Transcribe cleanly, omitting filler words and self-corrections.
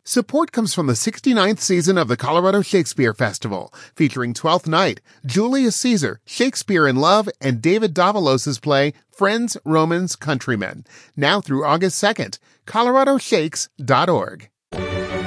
Support comes from the 69th season of the Colorado Shakespeare Festival, featuring Twelfth Night, Julius Caesar, Shakespeare in Love, and David Davalos' play Friends, Romans, Countrymen. Now through August 2nd. coloradoshakes.org.